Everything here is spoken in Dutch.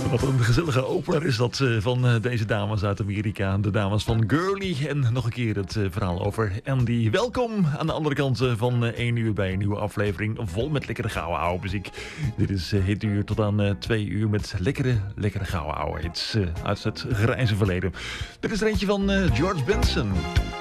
Wat een gezellige opener is dat van deze dames uit Amerika. De dames van Girly. En nog een keer het verhaal over Andy. Welkom aan de andere kant van 1 uur bij een nieuwe aflevering. Vol met lekkere gouden oude muziek. Dit is Hit Uur tot aan 2 uur met lekkere gouden oude hits uit het grijze verleden. Dit is er eentje van George Benson.